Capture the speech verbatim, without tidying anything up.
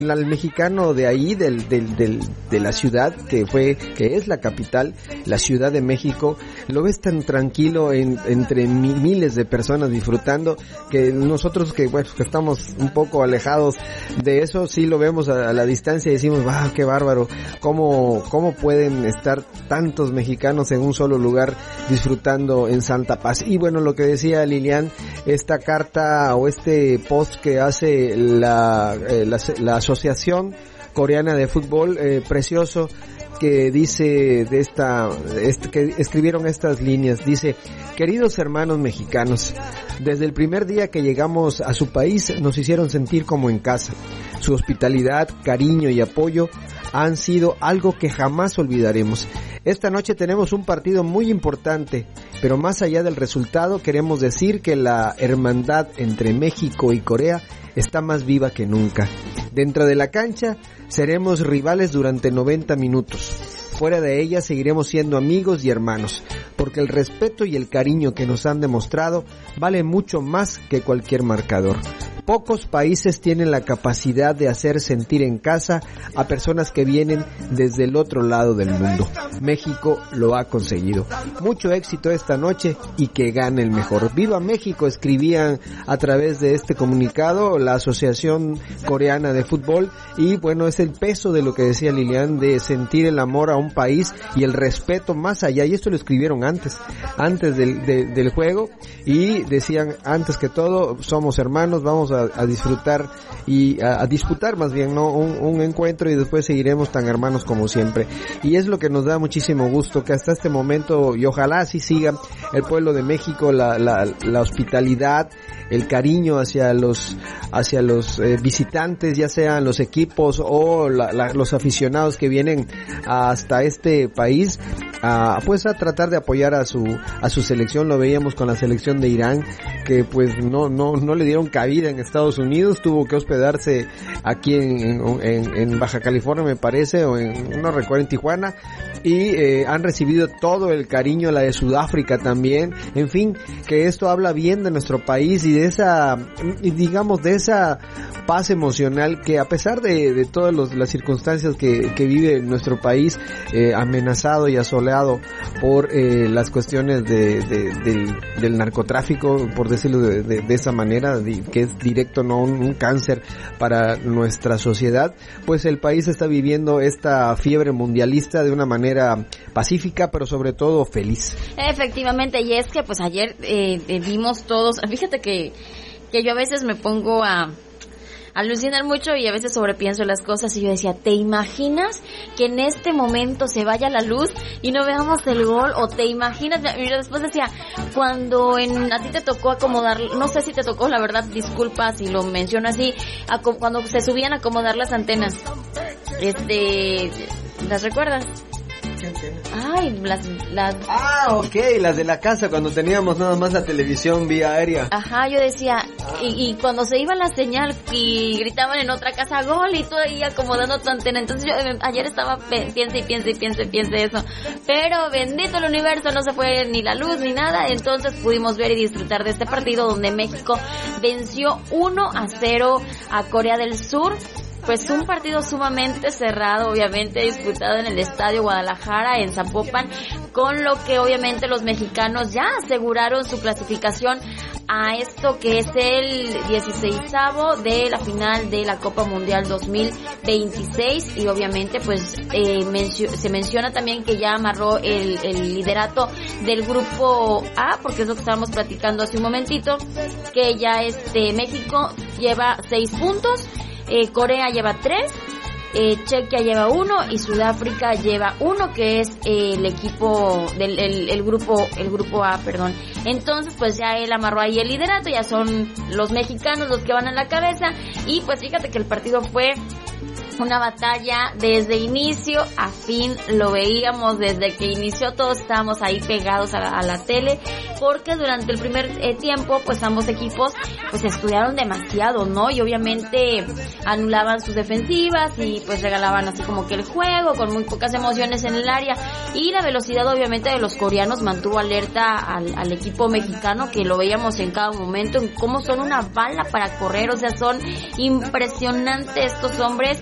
al mexicano de ahí, del, del, del, de la ciudad que fue, que es la capital, la Ciudad de México, lo ves tan tranquilo en, entre mi, miles de personas disfrutando, que nosotros que, bueno, que estamos un poco alejados de eso, sí lo vemos a, a la distancia y decimos, wow, qué bárbaro, cómo, cómo pueden estar tantos mexicanos en un solo lugar disfrutando en Santa Paz. Y bueno, lo que decía Lilian, esta carta o este post que hace la, eh, la, la Asociación Coreana de Fútbol, eh, precioso, que dice de esta, este, que escribieron estas líneas, dice: queridos hermanos mexicanos, desde el primer día que llegamos a su país nos hicieron sentir como en casa. Su hospitalidad, cariño y apoyo han sido algo que jamás olvidaremos. Esta noche tenemos un partido muy importante, pero más allá del resultado queremos decir que la hermandad entre México y Corea está más viva que nunca. Dentro de la cancha seremos rivales durante noventa minutos. Fuera de ella seguiremos siendo amigos y hermanos, porque el respeto y el cariño que nos han demostrado vale mucho más que cualquier marcador. Pocos países tienen la capacidad de hacer sentir en casa a personas que vienen desde el otro lado del mundo. México lo ha conseguido. Mucho éxito esta noche y que gane el mejor. ¡Viva México!, escribían a través de este comunicado la Asociación Coreana de Fútbol. Y bueno, es el peso de lo que decía Lilian, de sentir el amor a un país y el respeto más allá. Y esto lo escribieron antes, antes del, de, del juego, y decían, antes que todo, somos hermanos, vamos a, a disfrutar y a, a disputar más bien, ¿no? Un, un encuentro, y después seguiremos tan hermanos como siempre. Y es lo que nos da muchísimo gusto, que hasta este momento, y ojalá así siga, el pueblo de México, la, la, la hospitalidad, el cariño hacia los hacia los eh, visitantes, ya sean los equipos o la, la, los aficionados que vienen hasta este país, a, pues a tratar de apoyar a su a su selección. Lo veíamos con la selección de Irán, que pues no no no le dieron cabida en Estados Unidos, tuvo que hospedarse aquí en en, en Baja California, me parece, o en, no recuerdo, en Tijuana, y eh, han recibido todo el cariño, la de Sudáfrica también. En fin, que esto habla bien de nuestro país y de esa, digamos, de esa paz emocional que, a pesar de, de todas los, las circunstancias que, que vive nuestro país, eh, amenazado y asoleado por eh, las cuestiones de, de, del, del narcotráfico, por decirlo de, de, de esa manera, de, que es directo, no un, un cáncer para nuestra sociedad, pues el país está viviendo esta fiebre mundialista de una manera pacífica, pero sobre todo feliz. Efectivamente, y es que pues ayer eh, vimos todos, fíjate que que yo a veces me pongo a alucinar mucho y a veces sobrepienso las cosas, y yo decía, ¿te imaginas que en este momento se vaya la luz y no veamos el gol? O te imaginas, y yo después decía, cuando en, a ti te tocó acomodar, no sé si te tocó, la verdad, disculpa si lo menciono así, a, cuando se subían a acomodar las antenas, este, ¿las recuerdas? Ay, las, las... Ah, ok, las de la casa, cuando teníamos nada más la televisión vía aérea. Ajá, yo decía, ah. y, y cuando se iba la señal y gritaban en otra casa, gol, y tú ahí acomodando tu antena. Entonces yo ayer estaba, piensa y piensa y piensa y piensa eso. Pero bendito el universo, no se fue ni la luz ni nada. Entonces pudimos ver y disfrutar de este partido donde México venció uno a cero a Corea del Sur. Pues un partido sumamente cerrado, obviamente disputado en el Estadio Guadalajara en Zapopan, con lo que obviamente los mexicanos ya aseguraron su clasificación a esto que es el dieciseisavo de la final de la Copa Mundial dos mil veintiséis, y obviamente pues eh, mencio- se menciona también que ya amarró el, el liderato del grupo A, porque es lo que estábamos platicando hace un momentito, que ya este México lleva seis puntos, Eh, Corea lleva tres, eh, Chequia lleva uno y Sudáfrica lleva uno, que es eh, el equipo del el, el grupo el grupo A, perdón. Entonces pues ya él amarró ahí el liderato, ya son los mexicanos los que van a la cabeza, y pues fíjate que el partido fue una batalla desde inicio a fin, lo veíamos desde que inició, todos estábamos ahí pegados a la, a la tele, porque durante el primer eh, tiempo, pues ambos equipos, pues estudiaron demasiado, ¿no? Y obviamente anulaban sus defensivas y pues regalaban así como que el juego, con muy pocas emociones en el área, y la velocidad obviamente de los coreanos mantuvo alerta al, al equipo mexicano, que lo veíamos en cada momento, en cómo son una bala para correr, o sea, son impresionantes estos hombres.